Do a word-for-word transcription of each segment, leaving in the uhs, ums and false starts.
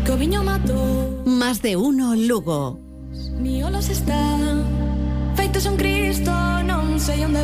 que o viño matou. Más de uno Lugo. Miolos están feitos un Cristo, non sei onde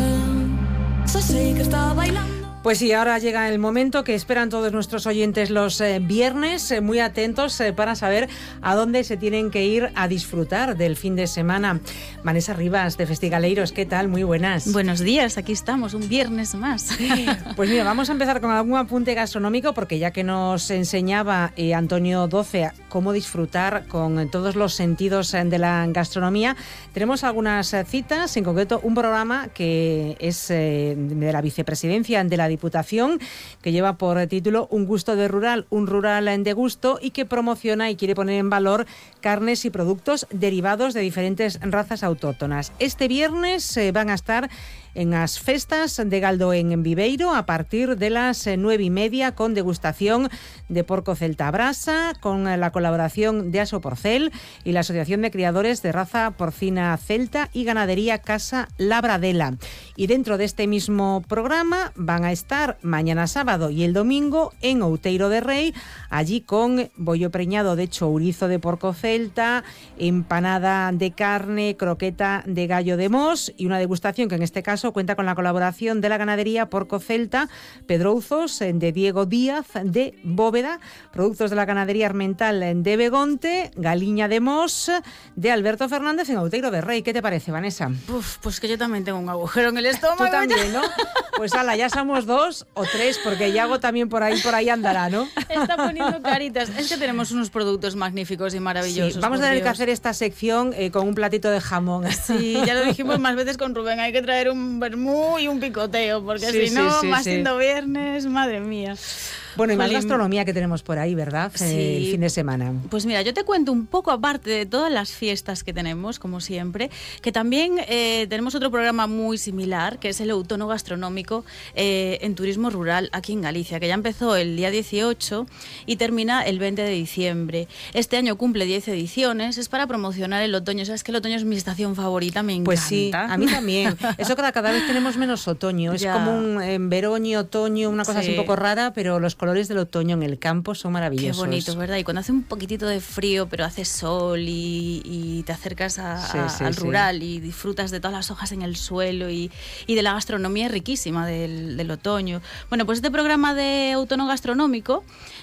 van. Só sei que está bailando. Pues sí, ahora llega el momento que esperan todos nuestros oyentes los eh, viernes, eh, muy atentos eh, para saber a dónde se tienen que ir a disfrutar del fin de semana. Vanessa Rivas, de Festigaleiros, ¿qué tal? Muy buenas. Buenos días, aquí estamos, un viernes más. Pues mira, vamos a empezar con algún apunte gastronómico, porque ya que nos enseñaba eh, Antonio Doce cómo disfrutar con todos los sentidos eh, de la gastronomía, tenemos algunas eh, citas, en concreto un programa que es eh, de la vicepresidencia de la Diputación, que lleva por título Un gusto de rural, un rural de gusto, y que promociona y quiere poner en valor carnes y productos derivados de diferentes razas autóctonas. Este viernes eh, van a estar en las festas de Galdo en Viveiro a partir de las nueve y media, con degustación de porco celta a brasa, con la colaboración de Aso Porcel y la Asociación de Criadores de Raza Porcina Celta y Ganadería Casa Labradela. Y dentro de este mismo programa van a estar mañana sábado y el domingo en Outeiro de Rei, allí con bollo preñado de chourizo de porco celta, empanada de carne, croqueta de gallo de mos y una degustación que en este caso cuenta con la colaboración de la ganadería Porco Celta Pedrouzos de Diego Díaz de Bóveda, productos de la ganadería Armental de Begonte, galiña de mos de Alberto Fernández en Outeiro de Rei. ¿Qué te parece, Vanessa? Uf, pues que yo también tengo un agujero en el estómago. Tú también, ¿no? Pues ala, ya somos dos o tres, porque Yago también por ahí por ahí andará, ¿no? Está poniendo caritas. Es que tenemos unos productos magníficos y maravillosos. Sí, vamos a tener que hacer esta sección eh, con un platito de jamón. Sí, ya lo dijimos más veces con Rubén, hay que traer un vermú y un picoteo, porque sí, si no, sí, sí, más sí. siendo viernes, madre mía. Bueno, y más Jolín. gastronomía que tenemos por ahí, ¿verdad? Sí. Eh, el fin de semana. Pues mira, yo te cuento un poco, aparte de todas las fiestas que tenemos, como siempre, que también eh, tenemos otro programa muy similar, que es el Outono Gastronómico eh, en Turismo Rural aquí en Galicia, que ya empezó el día dieciocho y termina el veinte de diciembre. Este año cumple diez ediciones, es para promocionar el otoño. Sabes que el otoño es mi estación favorita, me encanta. Pues sí, a mí también. Eso cada, cada vez tenemos menos otoño. Es Ya. como un eh, veroño, otoño, una cosa Sí. así un poco rara, pero los colores del otoño en el campo son maravillosos. Qué bonito, ¿verdad? Y cuando hace un poquitito de frío, pero hace sol y, y te acercas a, Sí, a, sí, al sí. rural y disfrutas de todas las hojas en el suelo y, y de la gastronomía riquísima del, del otoño. Bueno, pues este programa de Outono Gastronómico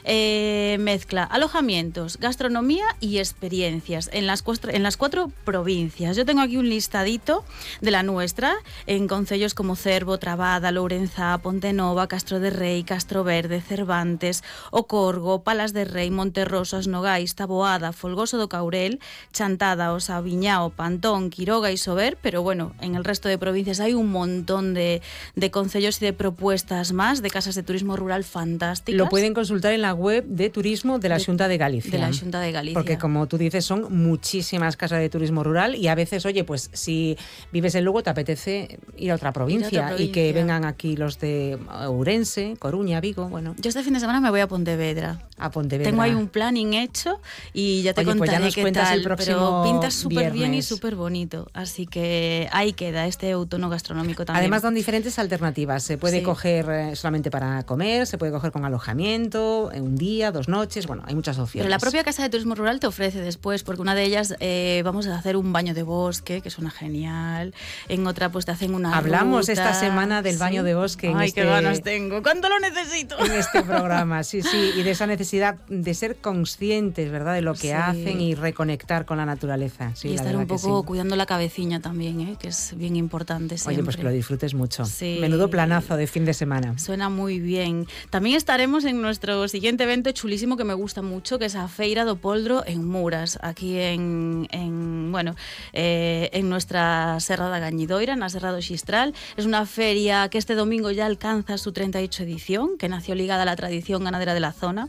eh, mezcla alojamientos, gastronomía y experiencias en las, cuatro, en las cuatro provincias. Yo tengo aquí un listadito de la nuestra, en concellos como Cervo, Trabada, Lourenzá, Pontenova, Castro de Rei, Castro Verde, Cervantes, O Corgo, Palas de Rei, Monterrosas, Nogais, Taboada, Folgoso do Caurel, Chantada, Osa, Viñao, Pantón, Quiroga y Sober, pero bueno, en el resto de provincias hay un montón de, de concellos y de propuestas más, de casas de turismo rural fantásticas. Lo pueden consultar en la web de turismo de la Xunta de Galicia. De la Xunta de Galicia. Porque como tú dices, son muchísimas casas de turismo rural y a veces, oye, pues si vives en Lugo te apetece ir a otra provincia, Ir a otra provincia. y que vengan aquí los de Ourense, Coruña, Vigo, bueno, Yo este fin de semana me voy a Pontevedra. a Pontevedra. Tengo ahí un planning hecho y ya te Oye, pues contaré ya nos qué cuentas tal, el próximo pero pinta súper bien y viernes. súper bonito. Así que ahí queda este outono gastronómico también. Además dan diferentes alternativas. Se puede Sí. coger eh, solamente para comer, se puede coger con alojamiento, en un día, dos noches, bueno, hay muchas opciones. Pero la propia Casa de Turismo Rural te ofrece después, porque una de ellas eh, vamos a hacer un baño de bosque, que suena genial. En otra pues te hacen una Hablamos ruta. esta semana del Sí. baño de bosque en Ay, este, qué ganas tengo. ¿Cuánto lo necesito? en este programa, sí, sí, y de esa necesidad de ser conscientes, ¿verdad?, de lo que Sí. hacen y reconectar con la naturaleza. Sí, y la estar un verdad que poco sí. cuidando la cabeciña también, ¿eh? Que es bien importante siempre. Oye, pues que lo disfrutes mucho. Sí. Menudo planazo de fin de semana. Suena muy bien. También estaremos en nuestro siguiente evento chulísimo que me gusta mucho, que es a Feira do Poldro en Muras, aquí en, en bueno, eh, en nuestra Serra da Gañidoira, na Serra do Xistral. Es una feria que este domingo ya alcanza su treinta y ocho edición, que nació ligada a la tradición ganadera de la zona.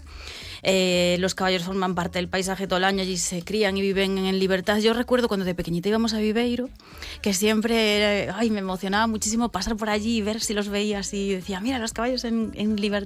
Eh, los caballos forman parte del paisaje todo el año, allí se crían y viven en libertad. Yo recuerdo cuando de pequeñita íbamos a Viveiro, que siempre ay, me emocionaba muchísimo pasar por allí y ver si los veía así, y decía, mira, los caballos en, en libertad.